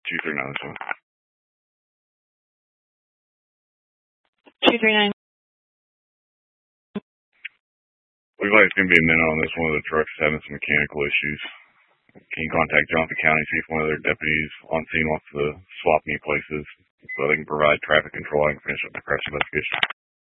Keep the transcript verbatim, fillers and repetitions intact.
two three nine, this one. two three nine. Looks like it's going to be a minute on this one. Of the truck's having some mechanical issues. Can you contact Johnson County, see if one of their deputies on scene wants to swap me places so they can provide traffic control and finish up the crash investigation?